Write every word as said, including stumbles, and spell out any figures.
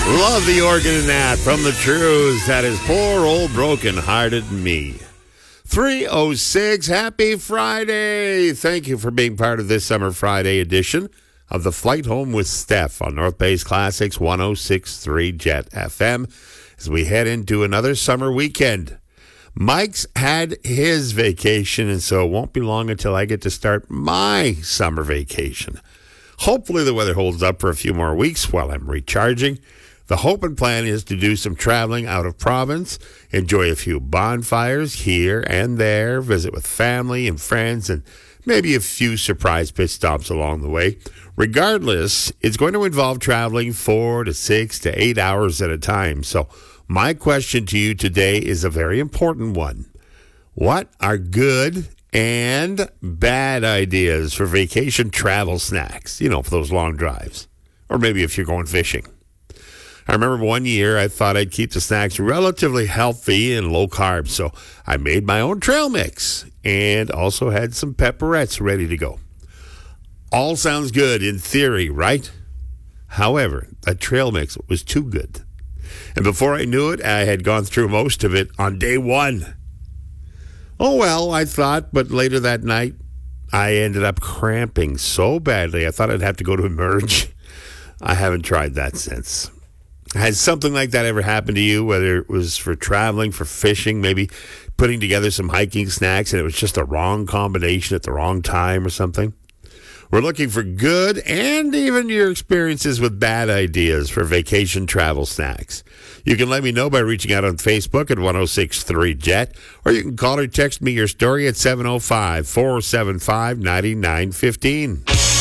Love the organ in that from the Trues. That is Poor Old Broken-Hearted Me. three oh six, happy Friday. Thank you for being part of this Summer Friday edition of the Flight Home with Steph on North Bay's Classics one oh six point three Jet F M as we head into another summer weekend. Mike's had his vacation, and so it won't be long until I get to start my summer vacation. Hopefully the weather holds up for a few more weeks while I'm recharging. The hope and plan is to do some traveling out of province, enjoy a few bonfires here and there, visit with family and friends, and maybe a few surprise pit stops along the way. Regardless, it's going to involve traveling four to six to eight hours at a time. So my question to you today is a very important one. What are good and bad ideas for vacation travel snacks, you know, for those long drives? Or maybe if you're going fishing. I remember one year I thought I'd keep the snacks relatively healthy and low carb, so I made my own trail mix and also had some pepperettes ready to go. All sounds good in theory, right? However, that trail mix was too good. And before I knew it, I had gone through most of it on day one. Oh, well, I thought, but later that night, I ended up cramping so badly, I thought I'd have to go to Emerge. I haven't tried that since. Has something like that ever happened to you, whether it was for traveling, for fishing, maybe putting together some hiking snacks, and it was just the wrong combination at the wrong time or something? We're looking for good and even your experiences with bad ideas for vacation travel snacks. You can let me know by reaching out on Facebook at one oh six point three Jet, or you can call or text me your story at seven oh five, four seven five, nine nine one five.